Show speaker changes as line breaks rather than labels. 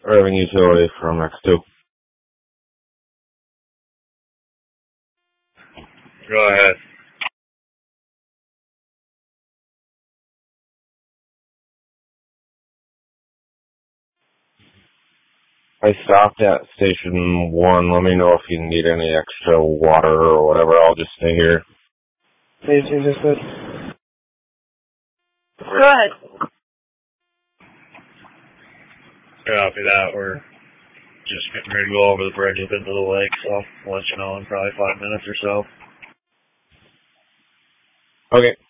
Irving Utility from X2.
Go ahead.
I stopped at Station 1. Let me know if you need any extra water or whatever. I'll just stay here.
Station just said.
Go ahead.
Copy that. We're just getting ready to go over the bridge up into the lake, so I'll let you know in probably 5 minutes or so.
Okay.